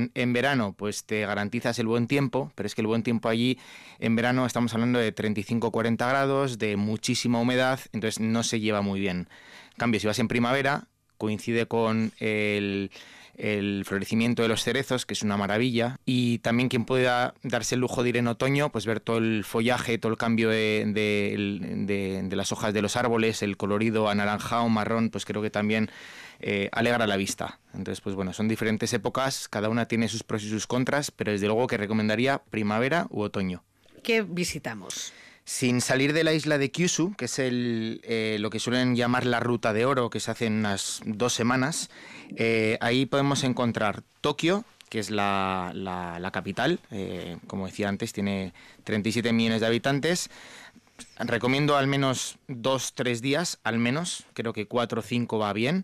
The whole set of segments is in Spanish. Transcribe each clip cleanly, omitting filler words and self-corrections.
en verano, pues te garantizas el buen tiempo, pero es que el buen tiempo allí en verano estamos hablando de 35-40 grados, de muchísima humedad, entonces no se lleva muy bien. En cambio, si vas en primavera, coincide con el florecimiento de los cerezos, que es una maravilla, y también quien pueda darse el lujo de ir en otoño, pues ver todo el follaje, todo el cambio de las hojas de los árboles, el colorido anaranjado, marrón, pues creo que también alegra la vista. Entonces, pues bueno, son diferentes épocas, cada una tiene sus pros y sus contras, pero desde luego que recomendaría primavera u otoño. ¿Qué visitamos? Sin salir de la isla de Kyushu, que es lo que suelen llamar la Ruta de Oro, que se hace en unas 2 semanas, ahí podemos encontrar Tokio, que es la capital, como decía antes, tiene 37 millones de habitantes. Recomiendo al menos 2-3 días, al menos, creo que 4 o 5 va bien.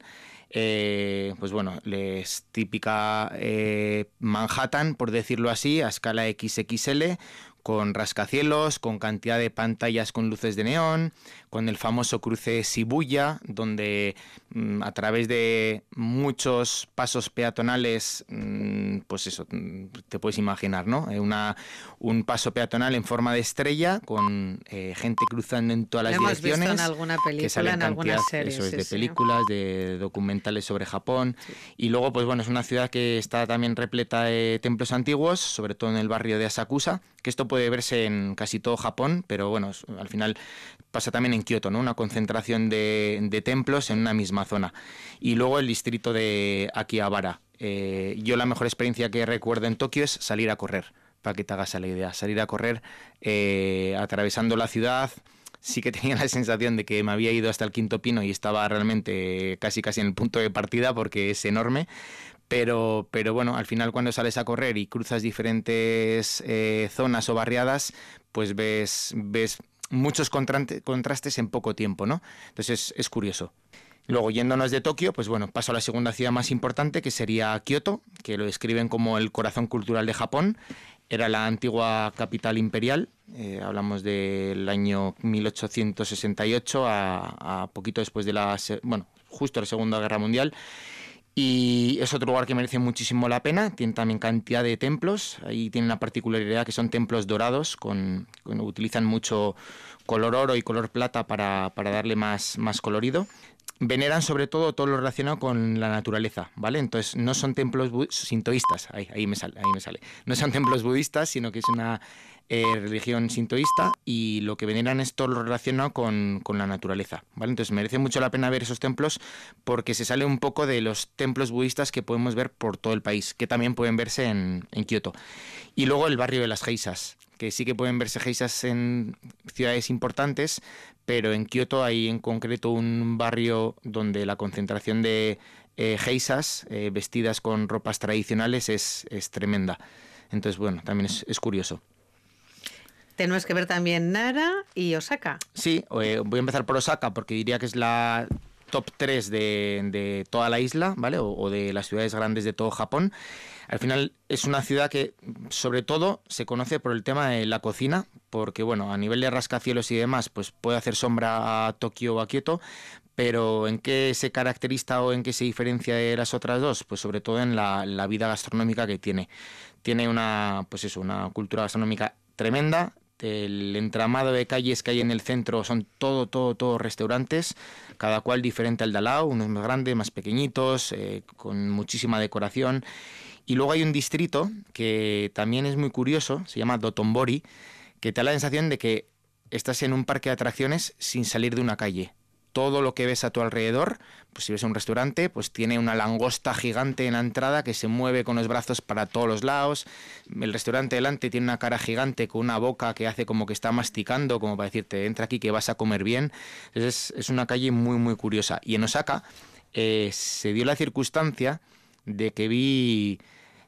Pues bueno, es típica Manhattan, por decirlo así, a escala XXL, con rascacielos, con cantidad de pantallas con luces de neón, con el famoso cruce Shibuya, donde a través de muchos pasos peatonales, pues eso, te puedes imaginar, ¿no? Un paso peatonal en forma de estrella, con gente cruzando en todas las direcciones. Lo hemos visto en alguna película, en algunas series. Eso es, de películas, de documentales sobre Japón. Sí. Y luego, pues bueno, es una ciudad que está también repleta de templos antiguos, sobre todo en el barrio de Asakusa, que esto puede verse en casi todo Japón, pero bueno, al final pasa también en Kioto, ¿no? Una concentración de templos en una misma zona. Y luego el distrito de Akihabara. Yo la mejor experiencia que recuerdo en Tokio es salir a correr, para que te hagas la idea. Salir a correr atravesando la ciudad. Sí que tenía la sensación de que me había ido hasta el quinto pino y estaba realmente casi en el punto de partida porque es enorme. Pero bueno, al final cuando sales a correr y cruzas diferentes zonas o barriadas, pues ves muchos contrastes en poco tiempo, ¿no? Entonces es curioso. Luego, yéndonos de Tokio, pues bueno, paso a la segunda ciudad más importante, que sería Kioto, que lo describen como el corazón cultural de Japón. Era la antigua capital imperial, hablamos del año 1868 a poquito después de justo la Segunda Guerra Mundial. Y es otro lugar que merece muchísimo la pena, tiene también cantidad de templos, ahí tiene una particularidad que son templos dorados, utilizan mucho color oro y color plata para darle más colorido. Veneran sobre todo lo relacionado con la naturaleza, ¿vale? Entonces no son templos sintoístas, ahí me sale. No son templos budistas, sino que es una religión sintoísta y lo que veneran es todo lo relacionado con la naturaleza, ¿vale? Entonces merece mucho la pena ver esos templos porque se sale un poco de los templos budistas que podemos ver por todo el país, que también pueden verse en Kioto. Y luego el barrio de las geishas, que sí que pueden verse geishas en ciudades importantes, pero en Kioto hay en concreto un barrio donde la concentración de geishas vestidas con ropas tradicionales es tremenda. Entonces, bueno, también es curioso. Tenemos que ver también Nara y Osaka. Sí, voy a empezar por Osaka porque diría que es la top 3 de toda la isla, ¿vale? O de las ciudades grandes de todo Japón. Al final es una ciudad que sobre todo se conoce por el tema de la cocina, porque bueno, a nivel de rascacielos y demás, pues puede hacer sombra a Tokio o a Kioto, pero ¿en qué se caracteriza o en qué se diferencia de las otras dos? Pues sobre todo en la vida gastronómica que tiene. Tiene una cultura gastronómica tremenda. El entramado de calles que hay en el centro son todo restaurantes, cada cual diferente al de al lado, unos más grandes, más pequeñitos, con muchísima decoración. Y luego hay un distrito que también es muy curioso, se llama Dotonbori, que te da la sensación de que estás en un parque de atracciones sin salir de una calle. Todo lo que ves a tu alrededor, pues si ves un restaurante, pues tiene una langosta gigante en la entrada que se mueve con los brazos para todos los lados. El restaurante delante tiene una cara gigante con una boca que hace como que está masticando, como para decirte, entra aquí que vas a comer bien. Entonces es una calle muy curiosa. Y en Osaka se dio la circunstancia de que vi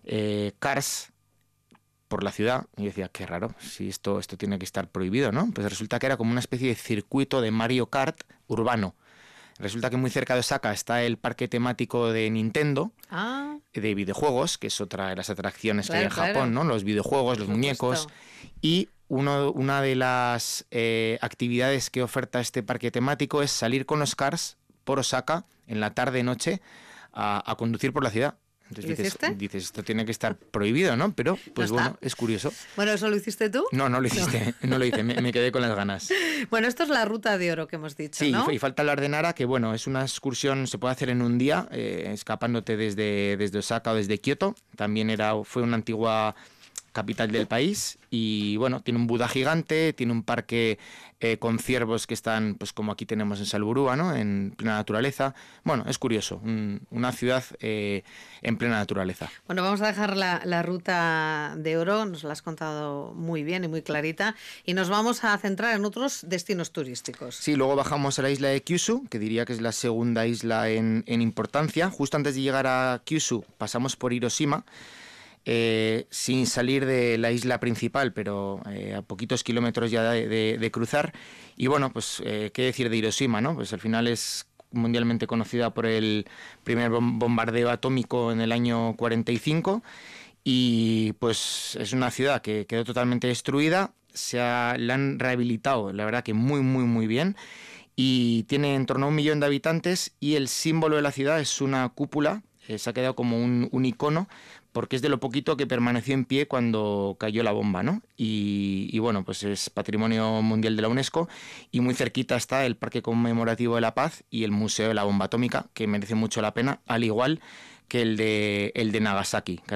Cars por la ciudad y decía, qué raro, si esto tiene que estar prohibido, ¿no? Pues resulta que era como una especie de circuito de Mario Kart urbano. Resulta que muy cerca de Osaka está el parque temático de Nintendo, de videojuegos, que es otra de las atracciones que hay en Japón, ¿no? Los videojuegos, los muñecos. Y una de las actividades que oferta este parque temático es salir con los Cars por Osaka en la tarde-noche a conducir por la ciudad. Entonces ¿Lo hiciste? dices, esto tiene que estar prohibido, ¿no? Pero, pues No bueno, está. es curioso. Bueno, ¿eso lo hiciste tú? No, no lo hiciste, no lo hice, me quedé con las ganas. Bueno, esto es la ruta de oro que hemos dicho, Sí, ¿no? y falta hablar de Nara, que bueno, es una excursión, se puede hacer en un día, escapándote desde Osaka o desde Kioto. También fue una antigua capital del país y bueno, tiene un Buda gigante, tiene un parque con ciervos que están, pues como aquí tenemos en Salburúa, ¿no? En plena naturaleza. Bueno, es curioso, una ciudad en plena naturaleza. Bueno, vamos a dejar la ruta de oro, nos la has contado muy bien y muy clarita, y nos vamos a centrar en otros destinos turísticos. Sí, luego bajamos a la isla de Kyushu, que diría que es la segunda isla en importancia. Justo antes de llegar a Kyushu pasamos por Hiroshima, sin salir de la isla principal, pero a poquitos kilómetros ya de cruzar. Y bueno, pues qué decir de Hiroshima, ¿no? Pues al final es mundialmente conocida por el primer bombardeo atómico en el año 45 y pues es una ciudad que quedó totalmente destruida, la han rehabilitado, la verdad que muy, muy, muy bien. Y tiene en torno a 1 millón de habitantes y el símbolo de la ciudad es una cúpula, se ha quedado como un icono, porque es de lo poquito que permaneció en pie cuando cayó la bomba, ¿no? Y bueno, pues es Patrimonio Mundial de la UNESCO y muy cerquita está el Parque Conmemorativo de la Paz y el Museo de la Bomba Atómica, que merece mucho la pena, al igual que el de Nagasaki, que